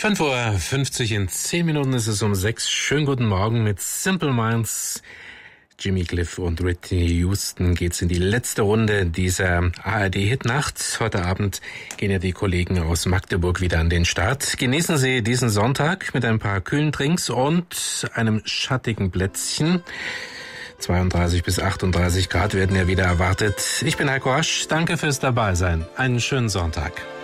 5:50 Uhr, in 10 Minuten ist es um 6. Schönen guten Morgen mit Simple Minds. Jimmy Cliff und Whitney Houston geht's in die letzte Runde dieser ARD-Hitnacht. Heute Abend gehen ja die Kollegen aus Magdeburg wieder an den Start. Genießen Sie diesen Sonntag mit ein paar kühlen Drinks und einem schattigen Plätzchen. 32 bis 38 Grad werden ja wieder erwartet. Ich bin Heiko Asch. Danke fürs Dabeisein. Einen schönen Sonntag.